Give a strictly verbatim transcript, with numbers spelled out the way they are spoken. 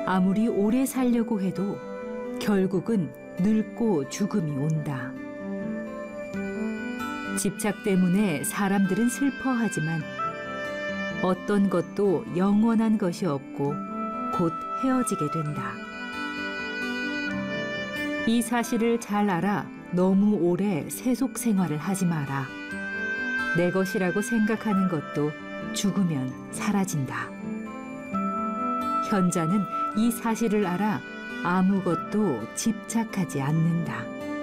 아무리 오래 살려고 해도 결국은 늙고 죽음이 온다. 집착 때문에 사람들은 슬퍼하지만 어떤 것도 영원한 것이 없고 곧 헤어지게 된다. 이 사실을 잘 알아 너무 오래 세속 생활을 하지 마라. 내 것이라고 생각하는 것도 죽으면 사라진다. 현자는 이 사실을 알아 아무것도 집착하지 않는다.